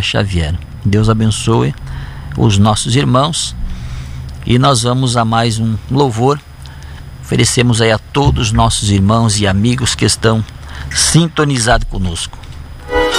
Xavier. Deus abençoe os nossos irmãos e nós vamos a mais um louvor. Oferecemos aí a todos os nossos irmãos e amigos que estão sintonizados conosco.